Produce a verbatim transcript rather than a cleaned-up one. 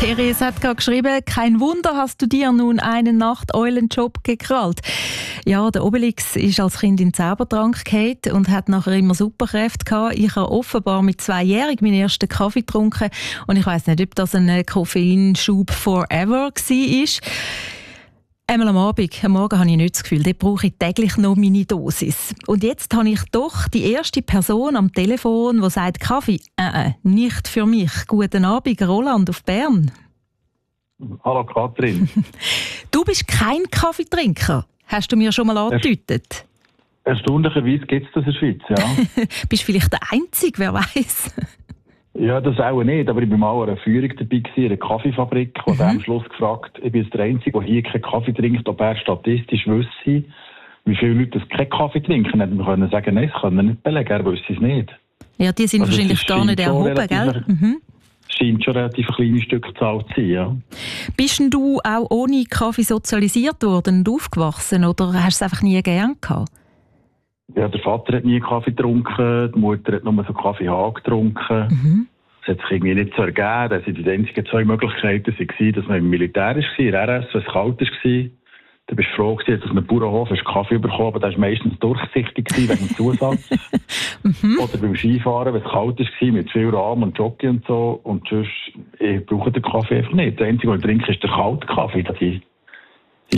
Teres hat gerade geschrieben, kein Wunder hast du dir nun einen Nachteulenjob gekrallt. Ja, der Obelix ist als Kind in den Zaubertrank gefallen und hat nachher immer Superkräfte gehabt. Ich habe offenbar mit zweijährig meinen ersten Kaffee getrunken und ich weiss nicht, ob das ein Koffeinschub forever war. Einmal am Abend, am Morgen habe ich nicht das Gefühl, dort brauche ich täglich noch meine Dosis. Und jetzt habe ich doch die erste Person am Telefon, die sagt, Kaffee, äh, äh, nicht für mich. Guten Abend, Roland auf Bern. Hallo Katrin. Du bist kein Kaffeetrinker, hast du mir schon mal angedeutet. Erstaunlicherweise gibt es das in der Schweiz, ja. Bist vielleicht der Einzige, wer weiß. Ja, das auch nicht, aber ich war mal an einer Führung dabei, in einer Kaffeefabrik, und mhm. am Schluss gefragt, ich bin der Einzige, der hier keinen Kaffee trinkt, ob er statistisch wüsste, wie viele Leute das keinen Kaffee trinken. Dann hätten wir können sagen, nein, das können wir nicht belegen, er wüsste es nicht. Ja, die sind also wahrscheinlich gar nicht erhoben, gell? Mhm. Scheint schon relativ kleine Stückzahl zu sein, ja. Bist denn du auch ohne Kaffee sozialisiert worden und aufgewachsen, oder hast du es einfach nie gern gehabt? Ja, der Vater hat nie Kaffee getrunken, die Mutter hat nur so Kaffee getrunken. Mhm. Das hat sich irgendwie nicht so ergeben. Das waren die einzigen zwei Möglichkeiten, dass man im Militär war, in der R S, wenn es kalt war. Dann bist du froh, dass du einen Bauernhof hast Kaffee bekommen, aber das war meistens durchsichtig wegen dem Zusatz. mhm. Oder beim Skifahren, wenn es kalt war, mit viel Rahm und Jockey und so. Und sonst, ich brauche den Kaffee einfach nicht. Das Einzige, was ich trinke, ist der kalte Kaffee.